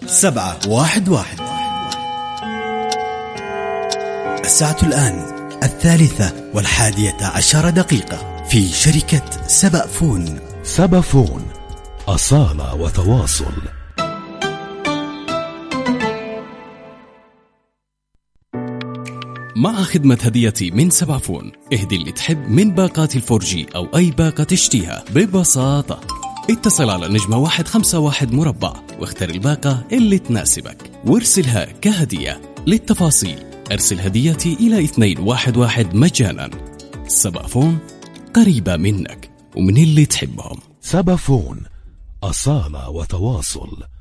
711. الساعة الآن 3:11 في شركة سبأ فون. سبأ فون، أصالة وتواصل. مع خدمة هديتي من سبأ فون، اهدي اللي تحب من باقات الفورجي أو أي باقة تشتيها ببساطة. اتصل على نجمة 151 مربع واختر الباقة اللي تناسبك وارسلها كهدية. للتفاصيل ارسل هديتي إلى 211 مجانا. سبأ فون، قريبة منك ومن اللي تحبهم. سبأ فون، أصالة وتواصل.